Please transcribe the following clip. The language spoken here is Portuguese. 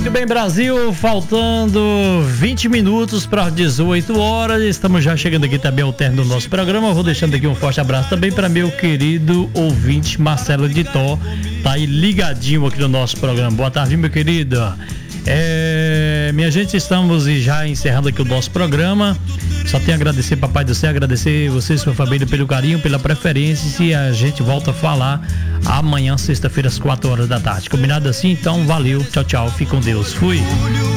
Muito bem, Brasil, faltando 20 minutos para 18 horas, estamos já chegando aqui também ao término do nosso programa. Eu vou deixando aqui um forte abraço também para meu querido ouvinte Marcelo de Tó, tá aí ligadinho aqui no nosso programa. Boa tarde, meu querido. Minha gente, estamos já encerrando aqui o nosso programa. Só tenho a agradecer, Papai do Céu, agradecer você, sua família, pelo carinho, pela preferência, e a gente volta a falar amanhã, sexta-feira, às 4 horas da tarde. Combinado assim? Então, valeu, tchau, tchau, fique com Deus, fui.